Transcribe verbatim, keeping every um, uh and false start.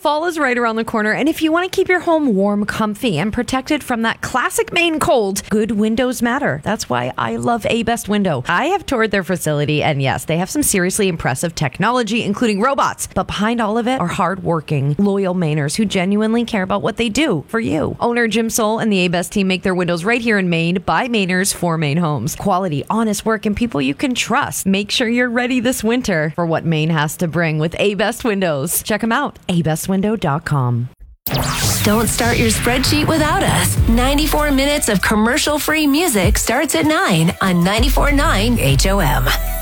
fall is right around the corner, and if you want to keep your home warm, comfy, and protected from that classic Maine cold, good windows matter. That's why I love A-Best Window. I have toured their facility, and yes, they have some seriously impressive technology, including robots. But behind all of it are hardworking, loyal Mainers who genuinely care about what they do for you. Owner Jim Soul and the A-Best team make their windows right here in Maine by Mainers for Maine homes. Quality, honest work, and people you can trust. Make sure you're ready this winter for what Maine has to bring with A-Best Windows. Check them out, a best window dot com. Don't start your spreadsheet without us. ninety-four minutes of commercial-free music starts at nine on ninety-four point nine H O M.